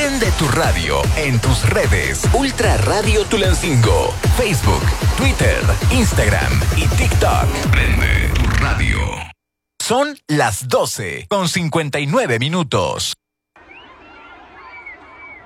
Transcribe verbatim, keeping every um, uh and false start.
Prende tu radio en tus redes. Ultra Radio Tulancingo. Facebook, Twitter, Instagram y TikTok. Prende tu radio. Son las doce con cincuenta y nueve minutos.